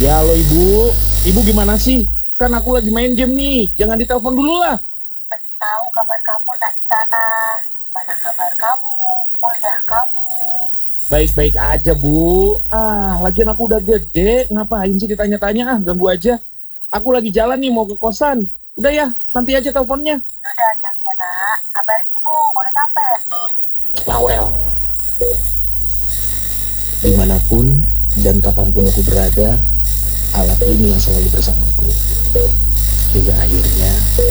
Ya lo ibu, ibu gimana sih? Kan aku lagi main game nih, jangan ditelepon dulu lah. Pengen tahu kabar kamu nak di sana. Mana kabar kamu? Kuliah kamu? Baik-baik aja bu. Lagian aku udah gede, ngapain sih ditanya-tanya ganggu aja. Aku lagi jalan nih mau ke kosan. Udah ya, nanti aja teleponnya. Sudah jangan nak. Kabarin ibu udah sampai. Bawel. Dimanapun dan kapanpun aku berada, alat ini yang selalu bersamaku. Hingga akhirnya